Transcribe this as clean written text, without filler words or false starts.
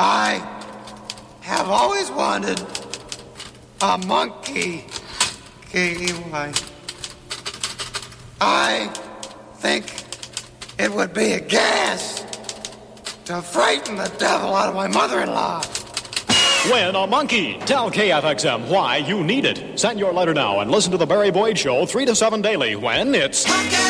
I have always wanted a monkey. I think it would be a gas to frighten the devil out of my mother-in-law. Win a monkey. Tell KFXM why you need it. Send your letter now and listen to the Barry Boyd Show 3 to 7 daily when it's...